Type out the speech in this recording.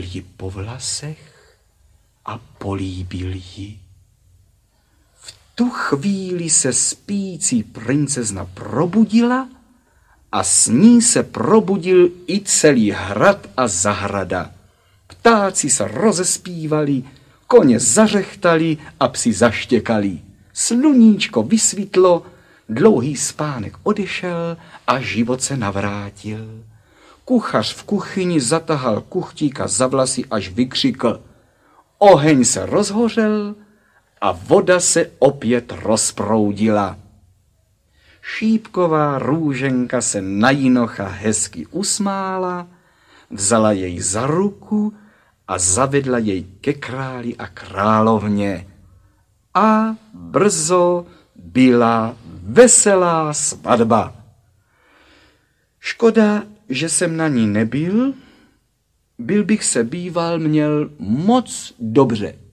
ji po vlasech a políbil ji. V tu chvíli se spící princezna probudila a s ní se probudil i celý hrad a zahrada. Ptáci se rozespívali, koně zařechtali a psi zaštěkali. Sluníčko vysvitlo, dlouhý spánek odešel a život se navrátil. Kuchař v kuchyni zatahal kuchtíka za vlasy, až vykřikl. Oheň se rozhořel a voda se opět rozproudila. Šípková růženka se na jinocha hezky usmála, vzala jej za ruku a zavedla jej ke králi a královně. A brzo byla veselá svatba. Škoda, že jsem na ní nebyl, byl bych se býval měl moc dobře.